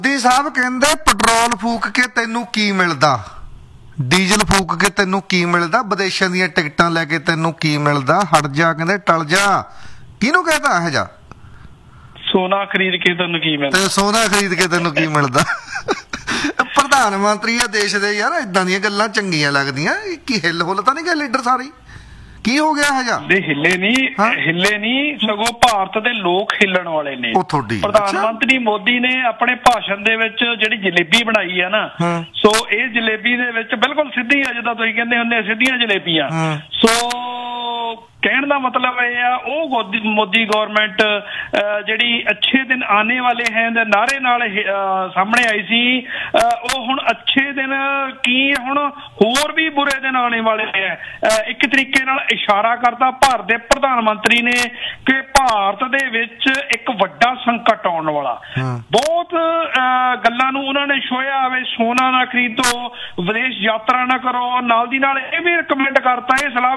ਮੋਦੀ ਸਾਹਿਬ ਕਹਿੰਦੇ ਪੈਟਰੋਲ ਫੂਕ ਕੇ ਤੈਨੂੰ ਕੀ ਮਿਲਦਾ, ਡੀਜ਼ਲ ਫੂਕ ਕੇ ਤੈਨੂੰ ਕੀ ਮਿਲਦਾ, ਵਿਦੇਸ਼ਾਂ ਦੀਆਂ ਟਿਕਟਾਂ ਲੈ ਕੇ ਤੈਨੂੰ ਕੀ ਮਿਲਦਾ, ਹਟ ਜਾ ਕਹਿੰਦੇ ਟਲ ਜਾ। ਕਿਹਨੂੰ ਕਹਿੰਦਾ ਇਹ ਜਾ? ਸੋਨਾ ਖਰੀਦ ਕੇ ਤੈਨੂੰ ਕੀ ਮਿਲਦਾ, ਤੇ ਸੋਨਾ ਖਰੀਦ ਕੇ ਤੈਨੂੰ ਕੀ ਮਿਲਦਾ। ਪ੍ਰਧਾਨ ਮੰਤਰੀ ਆ ਦੇਸ਼ ਦੇ ਯਾਰ, ਏਦਾਂ ਦੀਆਂ ਗੱਲਾਂ ਚੰਗੀਆਂ ਲੱਗਦੀਆਂ। ਕੀ ਹਿੱਲ ਹੁੱਲ ਤਾਂ ਨਹੀਂ ਗਏ ਲੀਡਰ ਸਾਰੇ? ਕੀ ਹੋ ਗਿਆ ਹੈ ਜਾ? ਹਿੱਲੇ ਨਹੀਂ ਸਗੋਂ ਭਾਰਤ ਦੇ ਲੋਕ ਹਿੱਲਣ ਵਾਲੇ ਨੇ। ਪ੍ਰਧਾਨ ਮੰਤਰੀ ਮੋਦੀ ਨੇ ਆਪਣੇ ਭਾਸ਼ਣ ਦੇ ਵਿੱਚ ਜਿਹੜੀ ਜਲੇਬੀ ਬਣਾਈ ਆ ਨਾ, ਸੋ ਇਹ ਜਲੇਬੀ ਦੇ ਵਿੱਚ ਬਿਲਕੁਲ ਸਿੱਧੀ ਆ, ਜਿੱਦਾਂ ਤੁਸੀਂ ਕਹਿੰਦੇ ਹੁੰਦੇ ਸਿੱਧੀਆਂ ਜਲੇਬੀਆਂ। ਸੋ ਕਹਿਣ ਦਾ ਮਤਲਬ ਇਹ ਆ, ਉਹ ਮੋਦੀ ਗੌਰਮੈਂਟ ਜਿਹੜੀ ਅੱਛੇ ਦਿਨ ਆਨੇ ਵਾਲੇ ਹੈ ਦੇ ਨਾਅਰੇ ਨਾਲ ਸਾਹਮਣੇ ਆਈ ਸੀ, ਉਹ ਹੁਣ ਅੱਛੇ ਦਿਨ ਕੀ, ਹੁਣ ਹੋਰ ਵੀ ਬੁਰੇ ਦਿਨ ਆਉਣੇ ਵਾਲੇ ਹੈ। ਇੱਕ ਤਰੀਕੇ ਨਾਲ ਇਸ਼ਾਰਾ ਕਰਦਾ ਭਾਰਤ ਦੇ ਪ੍ਰਧਾਨ ਮੰਤਰੀ ਨੇ ਕਿ ਭਾਰਤ ਦੇ ਵਿੱਚ ਇੱਕ ਵੱਡਾ ਸੰਕਟ ਆਉਣ ਵਾਲਾ। ਬਹੁਤ ਗੱਲਾਂ ਨੂੰ ਉਹਨਾਂ ਨੇ ਛੋਹਿਆ ਵੇ, ਸੋਨਾ ਨਾ ਖਰੀਦੋ, ਵਿਦੇਸ਼ ਯਾਤਰਾ ਨਾ ਕਰੋ, ਨਾਲ ਦੀ ਨਾਲ ਇਹ ਵੀ ਰਿਕਮੈਂਡ ਕਰਤਾ, ਇਹ ਸਲਾਹ